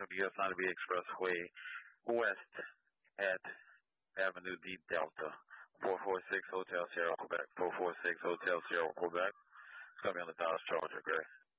of the Yosemite Expressway west at Avenue D Delta, 446 Hotel Sierra, Quebec, 446 Hotel Sierra, Quebec. It's going to be on the Dallas Charger, Gray.